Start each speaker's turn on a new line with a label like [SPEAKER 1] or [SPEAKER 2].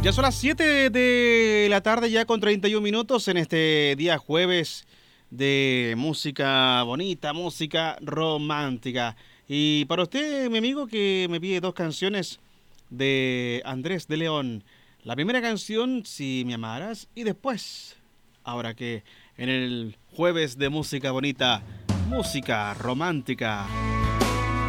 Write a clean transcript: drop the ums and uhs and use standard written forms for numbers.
[SPEAKER 1] Ya son las 7 de la tarde, ya con 31 minutos en este día jueves de música bonita, música romántica. Y para usted, mi amigo, que me pide dos canciones de Andrés de León. La primera canción, Si me amaras, y después, ahora que en el jueves de música bonita, música romántica.